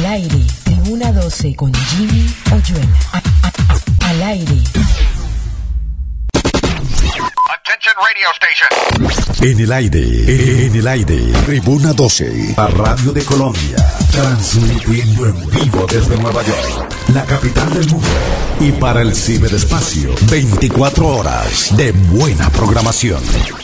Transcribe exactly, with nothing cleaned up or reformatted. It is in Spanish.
aire, Tribuna doce con Jimmy Oyuela. A, a, al aire. Attention radio station. En el aire, en el aire, Tribuna doce, la radio de Colombia, transmitiendo en vivo desde Nueva York, la capital del mundo, y para el ciberespacio, veinticuatro horas de buena programación.